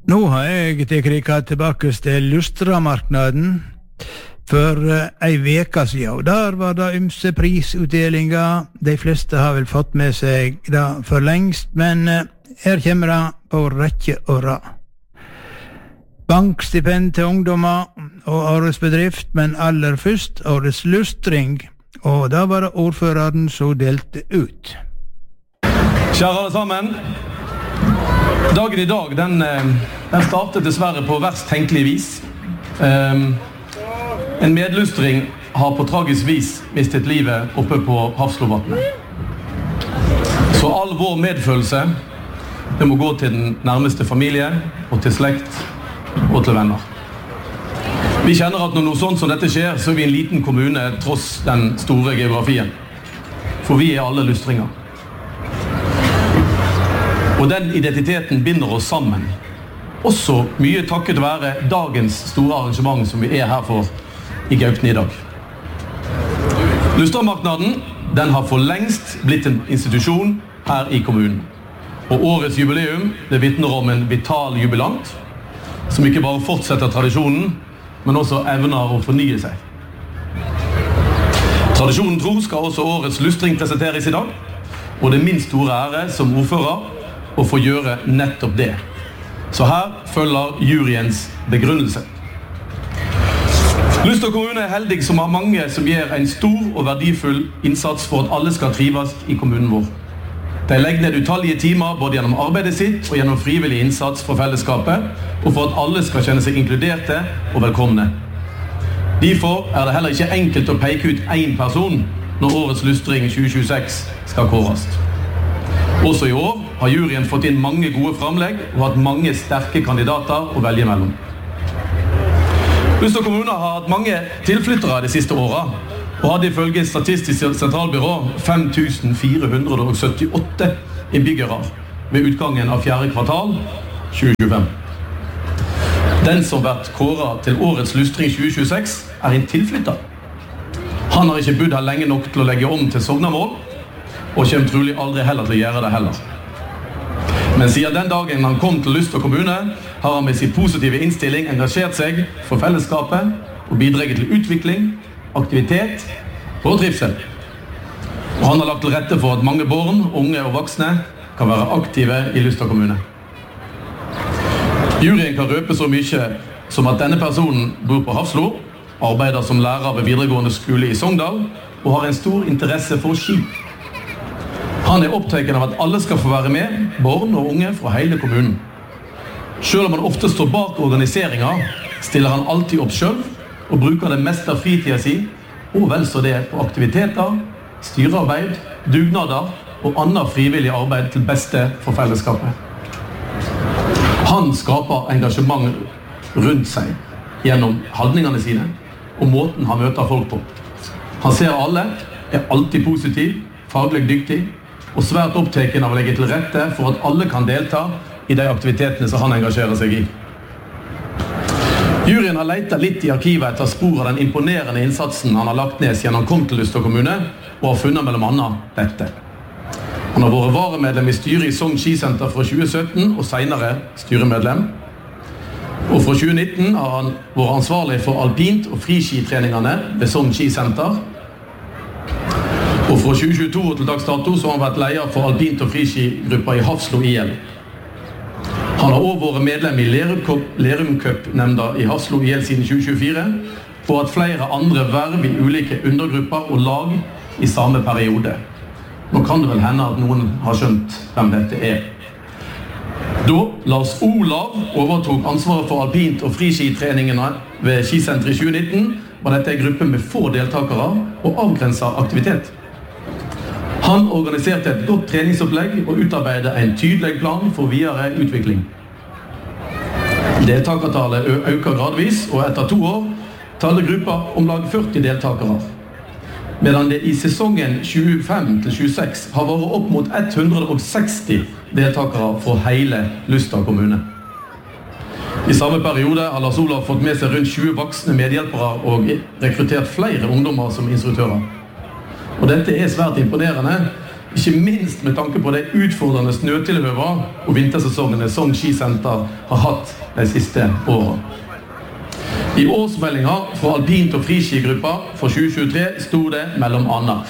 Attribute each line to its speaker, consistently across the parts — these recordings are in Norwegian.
Speaker 1: Nå har jeg kikket tilbake til Lustramarknaden for ei veka siden, og der var det ymse prisutdelinger. De fleste har vel fått med seg det for lengst, men her kommer det på rekke og rad. Bankstipend til ungdommer og årets bedrift, men aller først årets lustring, og da var det ordføreren som delte ut.
Speaker 2: Kjære alle sammen, dagen i dag, den startet dessverre på verst tenkelig vis. En medlustring har på tragisk vis mistet livet oppe på Hafslovatnet. Så all vår medfølelse, det må gå til den nærmeste familie, og til slekt, og til venner. Vi kjenner at når noe sånt som dette skjer, så er vi en liten kommune tross den store geografien. For vi er alle lustringer. Og den identiteten binder oss sammen. Også mye takket være dagens store arrangement som vi er her for i Gaupne i dag. Lustramarknaden, den har for lengst blitt en institusjon her i kommunen. Og årets jubileum, det vitner om en vital jubilant, som ikke bare fortsetter tradisjonen, men også evner å fornye seg. Tradisjonen tro skal også årets lustring presenteres i dag, og det er min store ære som ordfører å få gjøre nettopp det. Så her følger juryens begrunnelse. Luster kommune er heldig som har mange som gjør en stor og verdifull innsats for at alle skal trives i kommunen vår. De legger ned utallige timer både gjennom arbeidet sitt og gjennom frivillig innsats for fellesskapet, og for at alle skal kjenne seg inkluderte og velkomne. Derfor er det heller ikke enkelt å peke ut en person når årets lustring 2026 skal kåres. Også i år har juryen fått inn mange gode framlegg og hatt mange sterke kandidater å velge mellom. Luster kommune har hatt mange tilflyttere de siste årene, og hadde ifølge Statistisk sentralbyrå 5478 innbyggere ved utgangen av 4. kvartal 2025. Den som vært kåret til årets lustring 2026 er en tilflytter. Han har ikke bodd her lenge nok til å legge om til sognamål, og kommer trolig aldri heller til å gjøre det heller. Men siden den dagen han kom til Luster kommune, har han med sin positive innstilling engasjert seg for fellesskapet og bidraget til utvikling, aktivitet og trivsel. Og han har lagt til rette for at mange barn, unge og voksne kan være aktive i Luster kommune. Juryen kan røpe så mye som at denne personen bor på Hafslo, arbeider som lærer ved videregående skole i Sogndal og har en stor interesse for ski. Han er opptatt av at alle skal få være med, barn og unge fra hele kommunen. Selv om han ofte står bak organiseringen, stiller han alltid opp selv og bruker det meste av fritiden sin, og vel så det på aktiviteter, styrearbeid, dugnader og annet frivillig arbeid til beste for fellesskapet. Han skaper engasjement rundt seg gjennom holdningene sine og måten han møter folk på. Han ser alle, er alltid positiv, faglig dyktig og svært opptatt av å legge til rette for at alle kan delta i de aktivitetene som han engasjerer seg i. Juryen har letet litt i arkivet etter spor av den imponerende innsatsen han har lagt ned siden han kom til Luster kommune, og har funnet mellom annet dette. Han har vært varemedlem i styret i Sogn Skisenter fra 2017 og senere styremedlem. Og fra 2019 har han vært ansvarlig for alpint- og friskitreningene ved Sogn Skisenter. Og fra 2022 til dags dato så har han vært leder for alpint- og friskigruppa i Hafslo IL. Han har også vært medlem i Lerum Cup-nemnda i Hafslo IL siden 2024, og hatt flere andre verv i ulike undergrupper og lag i samme periode. Nå kan det vel hende at noen har skjønt hvem dette er. Da Lars Olav overtok ansvaret for alpint- og friskitreningene ved skisenteret i 2019, var dette en gruppe med få deltakere og avgrenset aktivitet. Han organiserte et godt treningsopplegg og utarbeidet en tydelig plan for videre utvikling. Deltakertallet øker gradvis, og etter 2 år talte gruppa om lag 40 deltakere. Medan det i sesongen 25-26 har vært opp mot 160 deltakere fra hele Luster kommune. I samme periode har Lars Olav fått med seg rundt 20 voksne medhjelpere og rekruttert flere ungdommer som instruktører. Og dette er svært imponerende, ikke minst med tanke på det utfordrende snøtilhøvet og vintersesongene Sogn skisenter har hatt de siste årene. I årsmeldingen fra Alpint- og Friskigruppa for 2023 stod det mellom annet: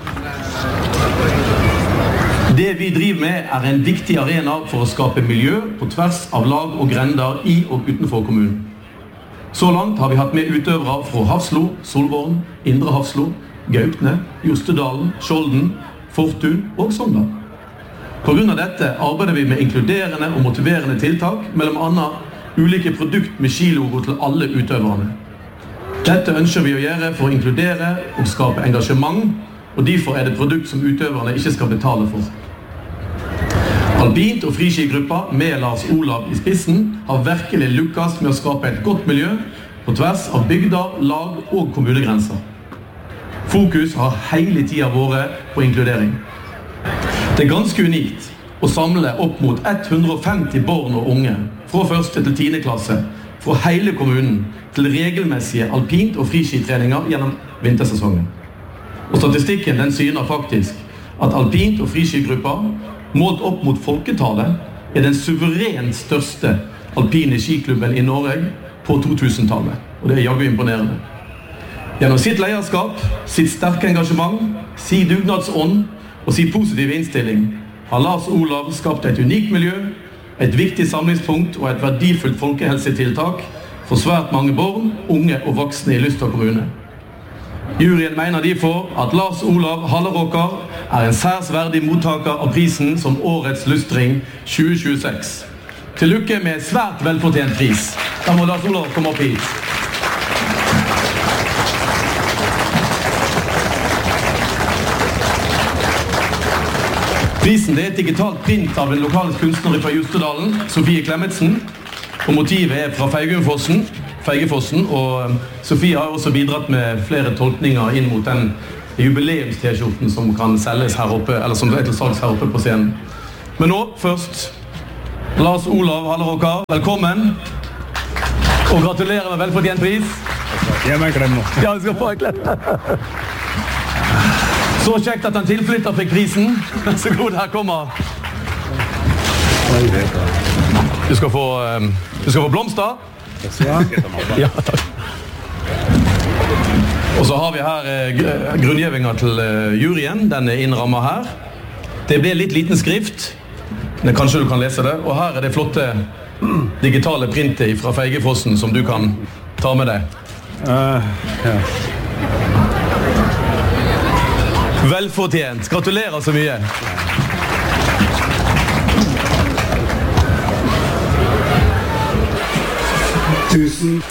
Speaker 2: det vi driver med en viktig arena for å skape miljø på tvers av lag og grender i og utenfor kommunen. Så langt har vi hatt med utøvere fra Hafslo, Solvorn, Indre Hafslo, Gaupne, Jostedalen, Skjolden, Fortun og Sogndal. På grunn av dette arbeider vi med inkluderende og motiverende tiltak, mellom annet ulike produkt med skilogo til alle utøverne. Dette ønsker vi å gjøre for å inkludere og skape engasjement, og derfor det produkt som utøverne ikke skal betale for. Alpint- og Friskigruppa med Lars Olav i spissen har virkelig lykkes med å skape et godt miljø på tvers av bygder, lag og kommunegrenser. Fokus har hele tiden vært på inkludering. Det ganske unikt å samle opp mot 150 barn og unge fra 1. til 10. klasse fra hele kommunen til regelmessige alpint- og friskitreninger gjennom vintersesongen. Og statistikken den syner faktisk at alpint- og friskigruppa målt opp mot folketallet den suverent største alpine skiklubben i Norge på 2000-tallet. Og det jaggu imponerende. Gjennom sitt lederskap, sitt sterke engasjement, sin dugnadsånd og sin positive innstilling har Lars Olav skapt et unikt miljø, et viktig samlingspunkt og et verdifullt folkehelsetiltak for svært mange barn, unge og voksne i Luster kommune. Juryen mener derfor at Lars Olav Halleråker en særs verdig mottaker av prisen som Årets Lystring 2026. Til lykke med en svært velfortjent pris. Da må Lars Olav komme opp hit. Prisen det et digitalt print av en lokal kunstner fra Jostedalen, Sofie Klemmetsen, og motivet fra Feigefossen, og Sofie har også bidratt med flere tolkninger inn mot den jubileums-t-skjorten som kan selges her oppe, eller som til salgs her oppe på scenen. Men nå, først, Lars Olav Halleråker, velkommen, og gratulerer med velfortjent pris.
Speaker 3: Gi meg en klem nå.
Speaker 2: Ja, du skal få en klem. Så kjekt at en tilflytter fikk prisen. Så god, her kommer. Du skal få blomster. Ja, takk. Og så har vi her grunngjevinga til juryen. Den innrammet her. Det blir litt liten skrift, men kanskje du kan lese det. Og her det flotte digitale printet fra Feigefossen som du kan ta med deg.
Speaker 3: Ja.
Speaker 2: Velfortjent. Gratulerer så mye.
Speaker 3: Tusen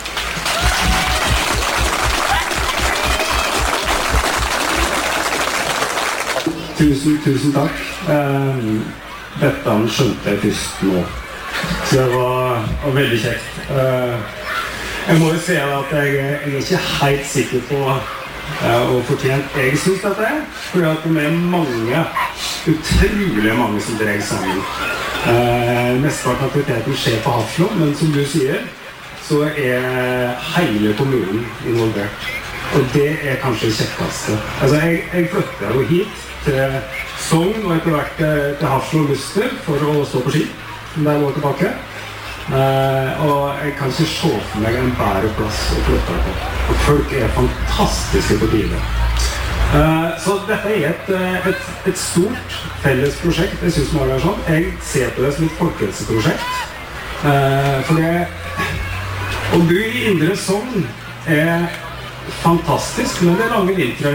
Speaker 3: takk. Dette skjønte jeg først nå. Så det var veldig kjekt. Jeg må jo si at jeg ikke helt sikker på og fortjent jeg synes dette fordi at det mange, utrolig mange som dreier sammen. Mesteparten av aktiviteten skjer på Hafslo, men som du sier, så hele kommunen involvert. Og det kanskje det kjekkeste. Altså, jeg flyttet jo hit til Sogn og etter hvert til Hafslo og Luster for å stå på ski, som der lå tilbake. Og jeg kan ikke se for meg en bedre plass å flytte på. Og folk fantastiske på bilen. Så dette et stort felles prosjekt, jeg synes det sånn. Jeg ser på det som et folkehelseprosjekt. For det å bo i Indre Sogn fantastisk, men det lange vinter.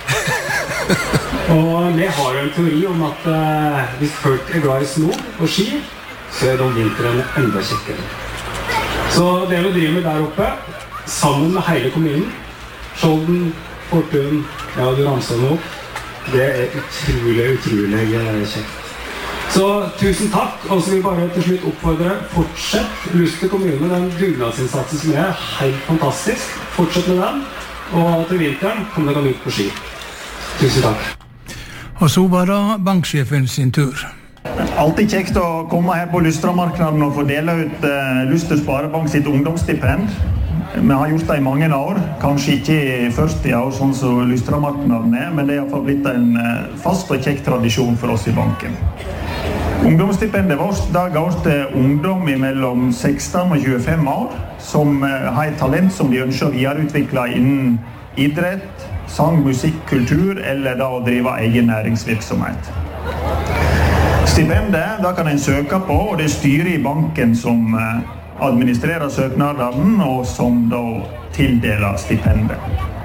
Speaker 3: Og vi har en teori om at hvis folk glad i sno og ski, så de vinteren enda kjekkere. Så det vi driver med der oppe, sammen med hele kommunen, Skjolden, Fortun, ja, du ramser nå, det utrolig kjekt. Så tusen takk, og så vil jeg bare til slutt oppfordre, fortsett Luster kommune, den dugnadsinnsatsen som helt fantastisk, fortsett med den, og til vinteren kommer dere ut på ski. Tusen takk.
Speaker 1: Og så var det banksjefen sin tur.
Speaker 4: Alltid kjekt å komme her på Lustramarknaden og få dele ut Luster Sparebank sitt ungdomsstipend. Vi har gjort det i mange år, kanskje ikke i 40 år, sånn som Lystramarknaden men det er i hvert fall blitt en fast og kjekk tradisjon for oss i banken. Ungdomsstipendet vårt da går til ungdom mellom 16 og 25 år, som har et talent som de ønsker å videreutvikle innen idrett, sang, musikk, kultur, eller da å drive egen næringsvirksomhet. Stipendet da kan en søke på, og det er styret i banken som administrerer søknaden, og som da tildeler stipendet.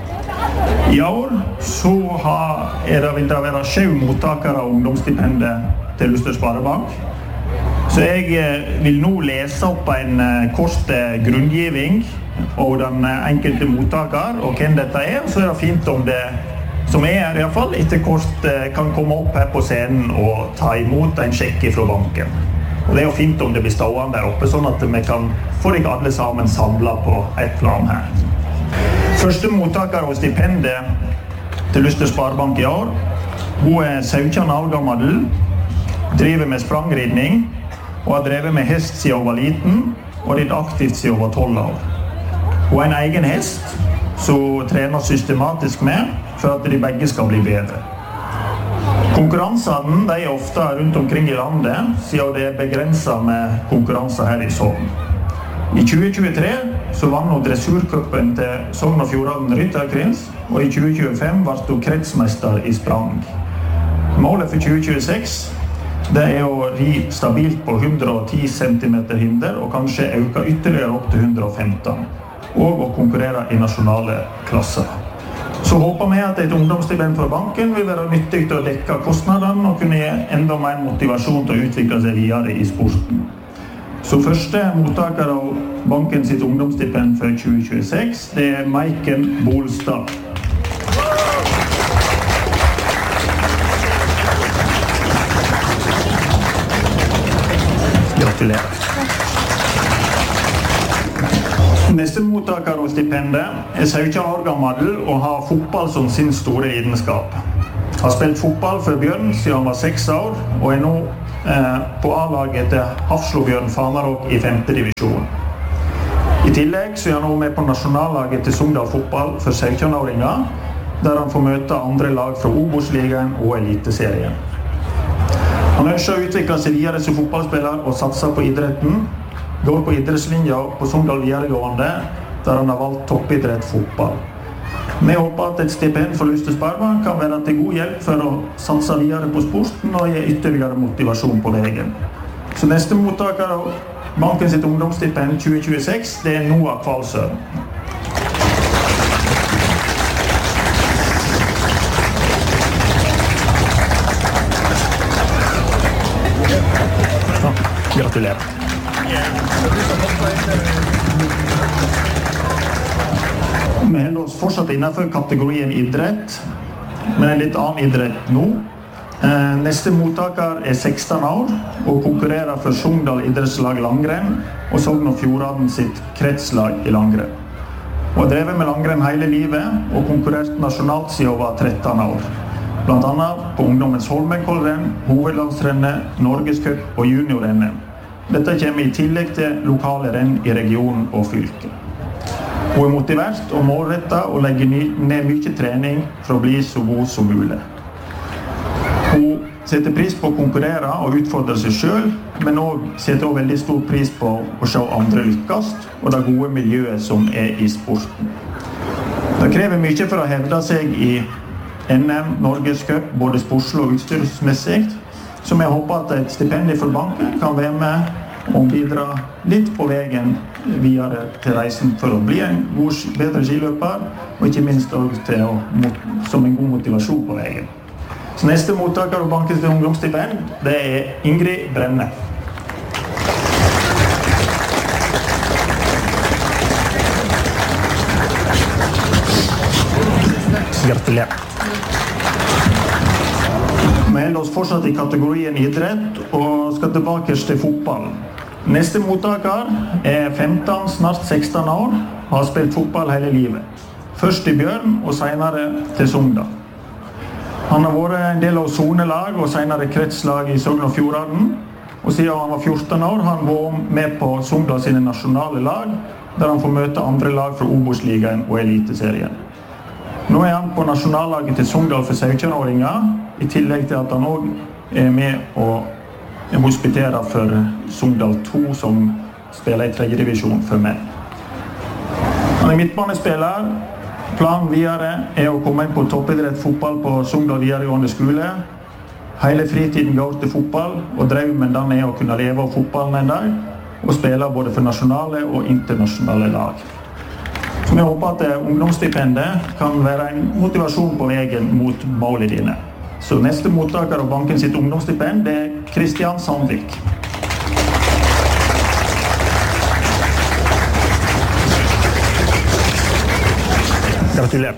Speaker 4: I år så vil det være 7 mottakere av ungdomsstipendet til Luster Sparebank. Så jeg vil nå lese opp en kort grunngiving og den enkelte mottaker, og hvem dette så det fint om det, som i hvert fall, etter kort kan komme opp her på scenen og ta imot en sjekk fra banken. Og det jo fint om det blir stående der oppe, sånn at vi kan få dere alle sammen samlet på et plan her. Første mottaker av stipendet til Luster Sparebank i år, hun 17 år gammel, driver med sprangridning, og har drevet med hest siden hun var liten, og litt aktivt siden hun var 12 år. Hun en egen hest, som hun trener systematisk med, for at de begge skal bli bedre. Konkurransene de ofte rundt omkring i landet, siden det begrenset med konkurranser her i Sogn. I 2023 så vann hun dressurcupen til Sogn og Fjordane Rytterkrins, og i 2025 ble hun kretsmester i sprang. Målet for 2026 det å ri stabilt på 110 cm hinder, og kanskje øke ytterligere opp til 115, og å konkurrere i nasjonale klasser. Så håper vi at et ungdomsstipend for banken vil være nyttig til å dekke kostnadene og kunne gi enda mer motivasjon til å utvikle seg videre i sporten. Så første mottaker av banken sitt ungdomsstipend for 2026, det Maiken Bolstad. Gratulerer. Neste mottaker av stipendet 17 år gammel og har fotball som sin store lidenskap. Har spilt fotball for Bjørn siden han var 6 år, og nå på A-laget til Hafslobjørn Fanarok i 5. divisjon. I tillegg så han nå med på nasjonallaget til Sogndal fotball for 17-åringer, der han får møte andre lag fra Obos-ligaen og Eliteserien. Han ønsker å utvikle seg videre som fotballspiller og satse på idretten, går på idrettslinja på Sogndal videregående, der han har valgt toppidrett fotball. Vi håper at et stipend for Luster Sparebank kan være til god hjelp for å satse videre på sporten og gi ytterligere motivasjon på veien. Så neste mottaker av banken sitt ungdomsstipend 2026, det Noah Kvalsøen. Gratulerer. Vi holder oss fortsatt innenfor kategorien idrett, men en litt annen idrett nå. Neste mottaker 16 år og konkurrerer for Sogndal idrettslag langrenn og Sogn og Fjordane sitt kretslag i langrenn. Hun har drevet med langrenn hele livet og konkurrert nasjonalt siden hun var 13 år. Blant annet på ungdommens Holmenkollrenn, hovedlandsrennet, Norgescup og juniorrennet. Dette kommer i tillegg til lokale renn i regionen og fylket. Hun motivert og målrettet og legger ned mye trening for å bli så god som mulig. Hun setter pris på å konkurrere og utfordre seg selv, men også setter også veldig stor pris på å se andre lykkes og det gode miljøet som i sporten. Det krever mye for å hevde seg i NM, Norgescup, både sportslig og utstyrsmessig, så jeg håper at et stipend for banken kan være med og bidra litt på veien videre til reisen for å bli en god, bedre skiløper, og ikke minst også som en god motivasjon på veien. Så neste mottaker av bankens ungdomsstipend, det Ingrid Brenne. Gratulerer. Vi holder oss fortsatt i kategorien idrett og skal tilbake til fotball. Neste mottaker 15, snart 16 år, og har spilt fotball hele livet. Først i Bjørn og senere til Sogndal. Han har vært en del av sonelag og senere kretslag i Sogn og Fjordane, og siden han var 14 år har han vært med på Sogndal sine nasjonale lag der han får møte andre lag fra Obos-ligaen og Eliteserien. Nå han på nasjonallaget til Sogndal for 17-åringer, i tillegg til at han også med og hospiterer for Sogndal 2, som spiller i 3. divisjon for menn. Han midtbanespiller. Planen videre å komme inn på toppidrett fotball på Sogndal videregående skole. Hele fritiden går til fotball, og drømmen den å kunne leve av fotballen en dag, og spille både for nasjonale og internasjonale lag. Så vi håper at ungdomsstipendet kan være en motivasjon på veien mot målene dine. Så neste mottaker av banken sitt ungdomsstipend Kristian Sandvik. Gratulerer.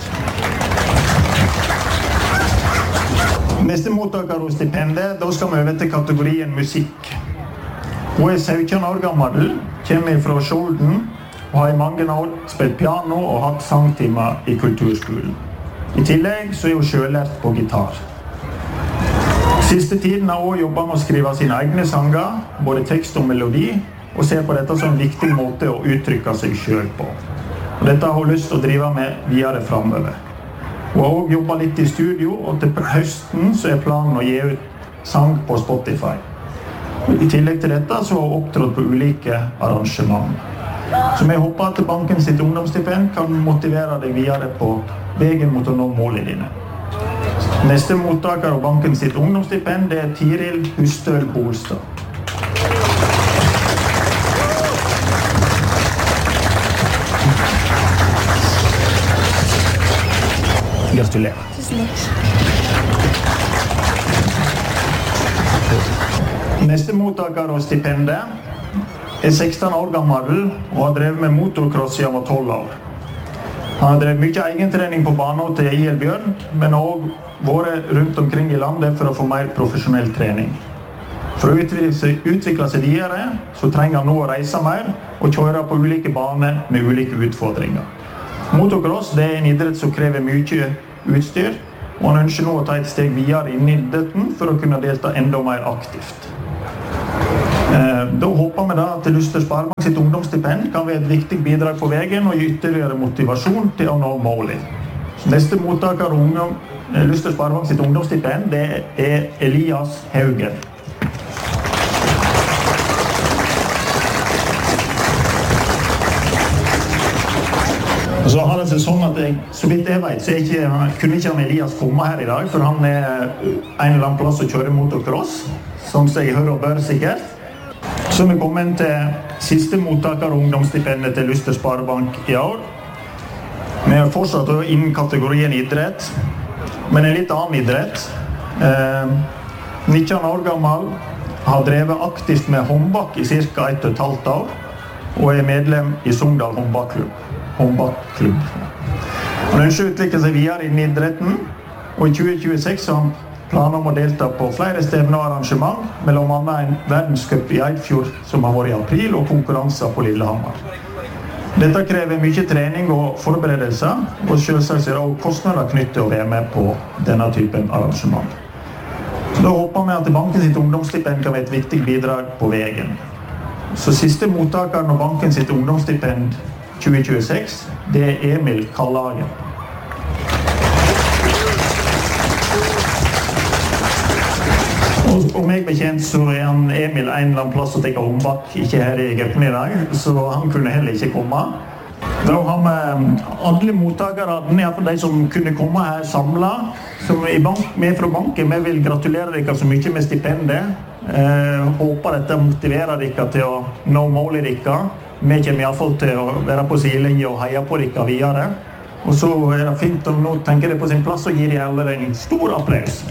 Speaker 4: Neste mottaker av stipendet, da skal vi over til kategorien musikk. Hun 17 år gammel, kommer fra Skjolden og har i mange år spilt piano og hatt sangtimer i kulturskolen. I tillegg så hun selvlært på gitar. Siste tiden har hun jobbet med å skrive sine egne sanger, både tekst og melodi, og ser på dette som en viktig måte å uttrykke seg selv på. Og dette har hun lyst til å drive med videre fremover. Hun har også jobbet litt i studio, og til høsten så planen å gi ut sang på Spotify. I tillegg til dette så har hun opptrådt på ulike arrangement. Så vi håper at banken sitt ungdomsstipend kan motivere deg videre på veien mot å nå målene dine. Neste mottaker av banken sitt ungdomsstipend Tiril Hustøl Bolstad. Gratulerer.
Speaker 5: Tusen takk.
Speaker 4: Neste mottaker av stipendet 16 år gammel og har drevet med motocross siden han var 12 år. Han har drevet mye egentrening på banen til IL Bjørn, men har også vært rundt omkring i landet for å få mer profesjonell trening. For å utvikle seg videre, så trenger han nå å reise mer og kjøre på ulike baner med ulike utfordringer. Motocross en idrett som krever mye utstyr, og han ønsker nå å ta et steg videre inn i idretten for å kunne delta enda mer aktivt. Da håper vi at Luster Sparebank sitt ungdomsstipend kan være et viktig bidrag på veien og gi ytterligere motivasjon til å nå målet. Neste mottaker av Luster Sparebank sitt ungdomsstipend Elias Haugen. Så har det seg sånn at så vidt jeg vet, så kunne ikke Elias komme her i dag, for han en eller annen plass å kjøre motocross, som jeg hører og bør sikkert. Så vi kommer inn til siste mottaker av ungdomsstipendet til Luster Sparebank i år. Vi har fortsatt innen kategorien idrett, men en litt annen idrett. 19 år gammel, har drevet aktivt med håndbak i ca. 1,5 år, og medlem i Sogndal håndbakklubb. Han ønsker å utvikle seg videre innen idretten, og i 2026 har han planer om å delta på flere stevner og arrangement, mellom annet en verdenscup i Eidfjord som har vært i april, og konkurranser på Lillehammer. Dette krever mye trening og forberedelser, og selvsagt er det også kostnader knyttet å være med på denne typen arrangement. Så da håper vi at banken sitt ungdomsstipend kan være et viktig bidrag på veien. Så siste mottakeren av banken sitt ungdomsstipend 2026, Emil Kallagen. Og meg bekjent så han Emil en eller annen plass å tenke håndbak, ikke her i Gaupen i dag, så han kunne heller ikke komme. Da har vi alle mottakere, de som kunne komme her samlet, som vi fra banken, vi vil gratulere dere så mye med stipendet. Håper dette motiverer dere til å nå målet dere. Vi kommer i hvert fall til å være på sidelinje og heie på dere videre. Og så det fint om nå tenker dere på sin plass og gir dere alle en stor applaus.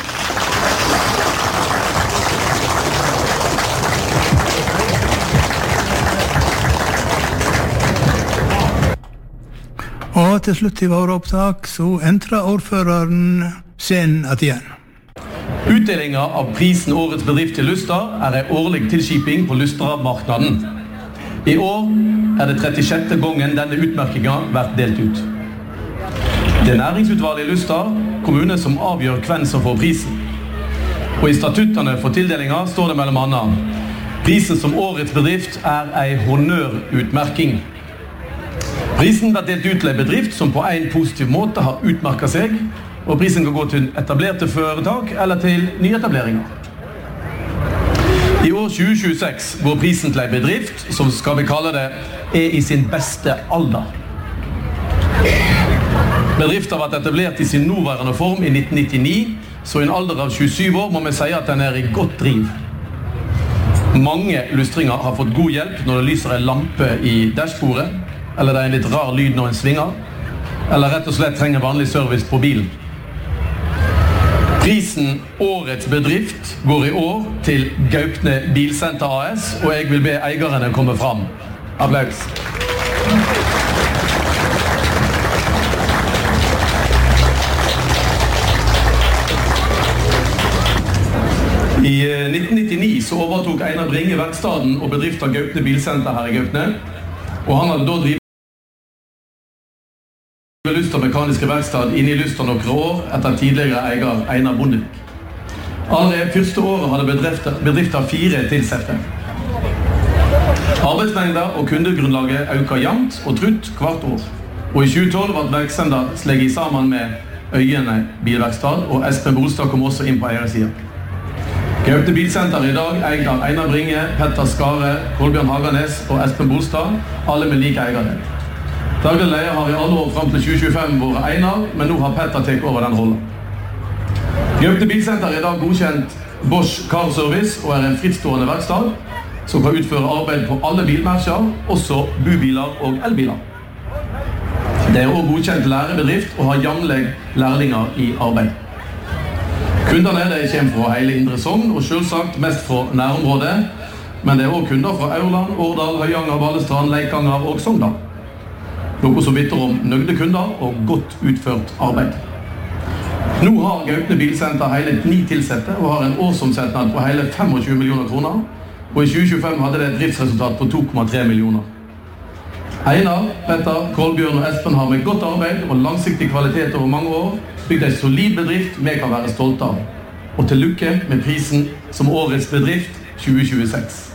Speaker 1: Og til slutt i våre opptak så entrer ordføreren scenen igjen.
Speaker 2: Utdelingen av prisen Årets bedrift til Luster en årlig tilskiping på Lustramarknaden. I år det 36. gangen denne utmerkingen vært delt ut. Det næringsutvalget i Luster kommune som avgjør hvem som får prisen. Og i statuttene for tildelingen står det mellom annet: Prisen som årets bedrift en honnørutmerking. Prisen blir delt ut til en bedrift som på en positiv måte har utmerket seg, og prisen kan gå til etablerte foretak eller til nyetableringer. I år 2026 går prisen til en bedrift som, skal vi kalle det, i sin beste alder. Bedriften har vært etablert i sin nåværende form i 1999, så i en alder av 27 år må vi si at den i godt driv. Mange lustringer har fått god hjelp når det lyser en lampe i dashbordet, eller det en litt rar lyd når en svinger, eller rett og slett trenger vanlig service på bilen. Prisen Årets bedrift går i år til Gaupne Bilsenter AS, og jeg vil be eierne komme fram. Applaus. I 1999 så overtok Einar Bringe verkstaden og bedriften Gaupne Bilsenter her i Gaupne, og han hadde da drivet Luster mekaniske verkstad inne i Luster noen år etter tidligere eier Einar Bondevik. Allerede første året hadde bedriften 4 tilsette. Arbeidsmengder og kundegrunnlaget øker jevnt og trutt hvert år, og i 2012 var verksender slegget sammen med Øyene Bilverkstad, og Espen Bolstad kom også inn på eiersiden. Gaupne Bilsenter i dag eier av Einar Bringe, Petter Skare, Kolbjørn Haganes og Espen Bolstad, alle med like eiere. Daglig leder har i alle år frem til 2025 vært Einar, men nå har Petter tatt over den rollen. Gaupne Bilsenter i dag godkjent Bosch Car Service og en frittstående verkstad som kan utføre arbeid på alle bilmerker, også bubiler og elbiler. Det også godkjent lærebedrift og har jevnlig lærlinger i arbeid. Kundene kommer fra hele Indre Sogn, og selvsagt mest fra nærområdet, men det også kunder fra Aurland, Årdal, Høyanger, Balestrand, Leikanger og Sogndal. Noe som vitner om nøgde kunder og godt utført arbeid. Nå har Gaupne Bilsenter hele 9 tilsette og har en årsomsetning på hele 25 millioner kroner, og i 2025 hadde det et driftsresultat på 2,3 millioner. Einar, Petter, Kolbjørn og Espen har med godt arbeid og langsiktig kvalitet over mange år bygd en solid bedrift vi kan være stolte av. Og til lykke med prisen som Årets bedrift 2026.